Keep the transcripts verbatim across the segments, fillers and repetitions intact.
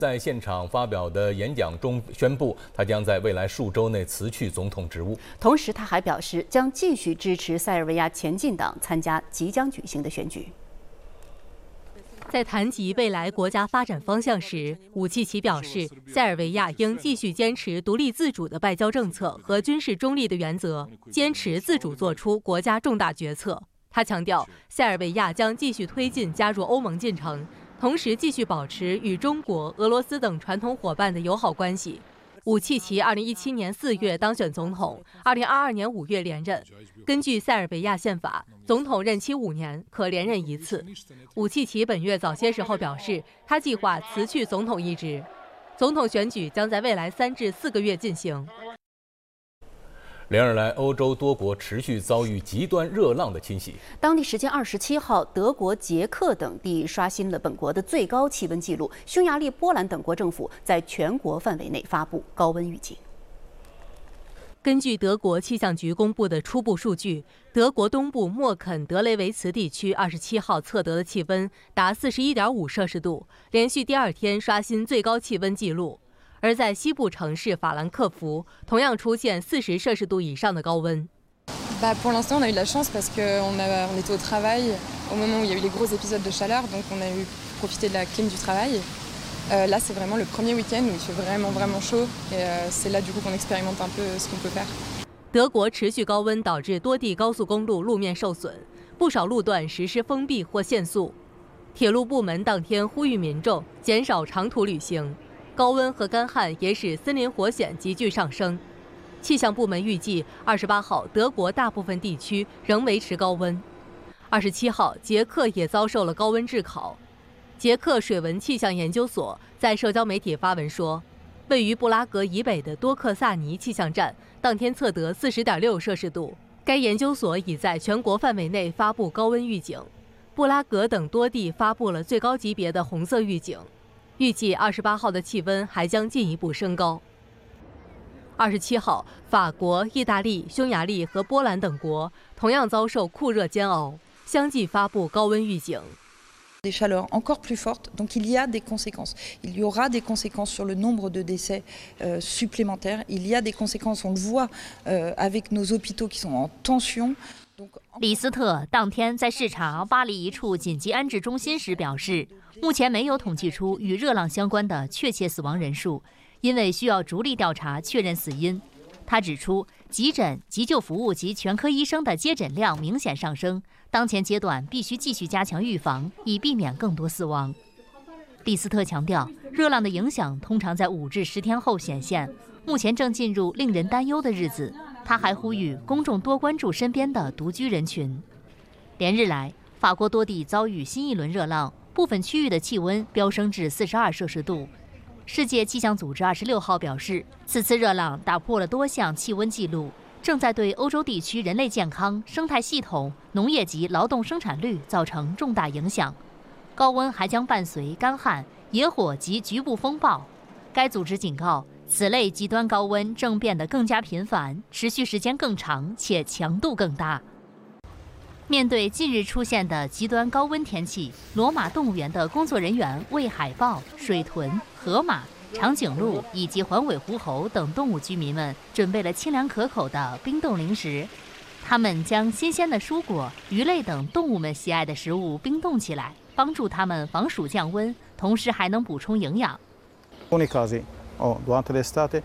在现场发表的演讲中宣布，他将在未来数周内辞去总统职务。 同时，他还表示将继续支持塞尔维亚前进党参加即将举行的选举。 在谈及未来国家发展方向时，武契奇表示，塞尔维亚应继续坚持独立自主的外交政策和军事中立的原则，坚持自主做出国家重大决策。他强调，塞尔维亚将继续推进加入欧盟进程，同时继续保持与中国、俄罗斯等传统伙伴的友好关系。武契奇二零一七年四月当选总统，二零二二年五月连任。根据塞尔维亚宪法，总统任期五年，可连任一次。武契奇本月早些时候表示，他计划辞去总统一职。总统选举将在未来三至四个月进行。 连日来，欧洲多国持续遭遇极端热浪的侵袭。 当地时间二十七号，德国、捷克等地刷新了本国的最高气温纪录。匈牙利、波兰等国政府在全国范围内发布高温预警。 根据德国气象局公布的初步数据，德国东部默肯德雷维茨地区二十七号测得的气温达四十一点五摄氏度，连续第二天刷新最高气温纪录。而在西部城市法兰克福，同样出现四十摄氏度以上的高温。 Bah, pour l'instant, on a eu de la chance parce qu'on a, on était au travail au moment où il y a eu les gros épisodes de chaleur, donc on a eu profité de la clim du travail. Euh, là, c'est vraiment le premier week-end où il fait vraiment vraiment chaud, et euh, c'est là du coup qu'on expérimente un peu ce qu'on peut faire. 德国持续高温导致多地高速公路路面受损，不少路段实施封闭或限速。铁路部门当天呼吁民众减少长途旅行。高温和干旱也使森林火险急剧上升。气象部门预计，二十八号德国大部分地区仍维持高温。二十七号，捷克也遭受了高温炙烤。捷克水文气象研究所在社交媒体发文说，位于布拉格以北的多克萨尼气象站当天测得四十点六摄氏度。该研究所已在全国范围内发布高温预警，布拉格等多地发布了最高级别的红色预警。预计二十八号的气温还将进一步升高。二十七号，法国、意大利、匈牙利和波兰等国同样遭受酷热煎熬，相继发布高温预警。 Des chaleurs encore plus fortes, donc il y a des conséquences. Il y aura des conséquences sur le nombre de décès euh, supplémentaires. Il y a des conséquences, on le voit euh, avec nos hôpitaux qui sont en tension. 李斯特当天在视察巴黎一处紧急安置中心时表示，目前没有统计出与热浪相关的确切死亡人数，因为需要逐例调查确认死因。他指出，急诊、急救服务及全科医生的接诊量明显上升，当前阶段必须继续加强预防，以避免更多死亡。李斯特强调，热浪的影响通常在五至十天后显现，目前正进入令人担忧的日子。他还呼吁公众多关注身边的独居人群。连日来，法国多地遭遇新一轮热浪，部分区域的气温飙升至四十二摄氏度。世界气象组织二十六号表示，此次热浪打破了多项气温纪录，正在对欧洲地区人类健康、生态系统、农业及劳动生产率造成重大影响。高温还将伴随干旱、野火及局部风暴。该组织警告，此类极端高温正变得更加频繁，持续时间更长，且强度更大。面对近日出现的极端高温天气，罗马动物园的工作人员为海豹、水豚、河马、长颈鹿以及环尾狐猴等动物居民们准备了清凉可口的冰冻零食。他们将新鲜的蔬果、鱼类等动物们喜爱的食物冰冻起来，帮助它们防暑降温，同时还能补充营养。 In alcuni casi, oh, durante l'estate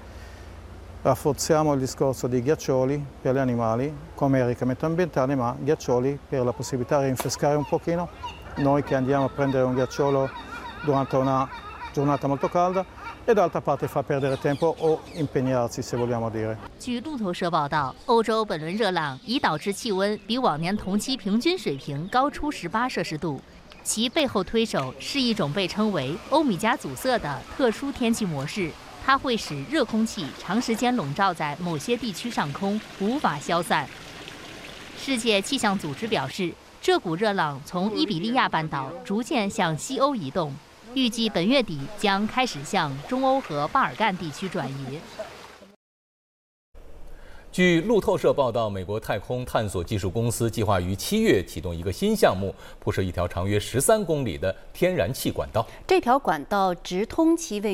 rafforziamo il discorso dei ghiaccioli per gli animali come medicamento ambientale, ma ghiaccioli per la possibilità di rinfrescare un pochino. Noi che andiamo a prendere un ghiacciolo durante una giornata molto calda e d'altra parte fa perdere tempo o impegnarsi, se vogliamo dire. 据路透社报道，欧洲本轮热浪已导致气温比往年同期平均水平高出十八摄氏度。其背后推手是一种被称为欧米伽阻塞的特殊天气模式，它会使热空气长时间笼罩在某些地区上空，无法消散。世界气象组织表示，这股热浪从伊比利亚半岛逐渐向西欧移动，预计本月底将开始向中欧和巴尔干地区转移。 据路透社报道，美国太空探索技术公司计划于七月启动一个新项目，铺设一条长约十三公里的天然气管道。 这条管道直通其位